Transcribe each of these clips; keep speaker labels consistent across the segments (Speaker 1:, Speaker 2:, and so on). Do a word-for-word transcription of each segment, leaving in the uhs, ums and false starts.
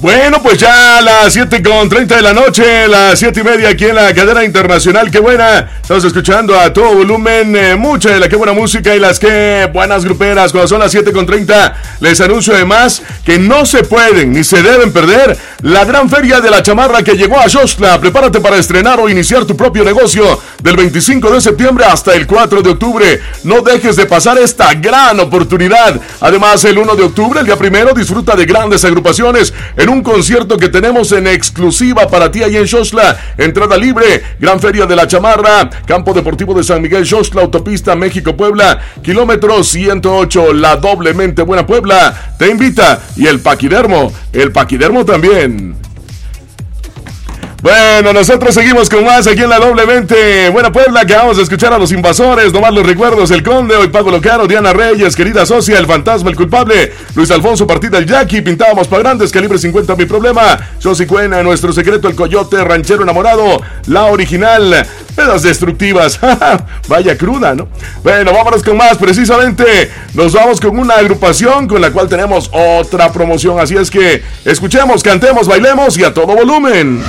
Speaker 1: Bueno, pues ya a las siete con treinta de la noche, las siete y media aquí en la cadena internacional. ¡Qué buena! Estamos escuchando a todo volumen, eh, mucha de la qué buena música y las qué buenas gruperas. Cuando son las siete con treinta, les anuncio además que no se pueden ni se deben perder la gran feria de la chamarra que llegó a Xochitl. Prepárate para estrenar o iniciar tu propio negocio del veinticinco de septiembre hasta el cuatro de octubre. No dejes de pasar esta gran oportunidad. Además, el uno de octubre, el día primero, disfruta de grandes agrupaciones en un concierto que tenemos en exclusiva para ti ahí en Xochitl. Entrada libre, Gran Feria de la Chamarra, Campo Deportivo de San Miguel Xochitl, Autopista México-Puebla, kilómetro ciento ocho, la doblemente buena Puebla, te invita. Y el Paquidermo, el Paquidermo también. Bueno, nosotros seguimos con más aquí en la doblemente buena Puebla, que vamos a escuchar a Los Invasores, nomás los recuerdos, El Conde, Hoy Pago Lo Caro, Diana Reyes, Querida Socia, El Fantasma, El Culpable, Luis Alfonso, Partida El Jackie, Pintábamos pa' Grandes, Calibre cincuenta, Mi Problema, Josie Cuena, Nuestro Secreto, El Coyote, Ranchero Enamorado, La Original, Pedas Destructivas, vaya cruda, ¿no? Bueno, vámonos con más, precisamente, nos vamos con una agrupación con la cual tenemos otra promoción, así es que escuchemos, cantemos, bailemos y a todo volumen.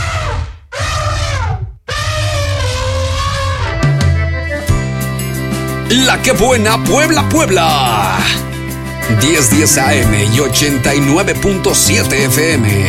Speaker 2: La que buena Puebla, Puebla. diez diez A M y ochenta y nueve punto siete F M.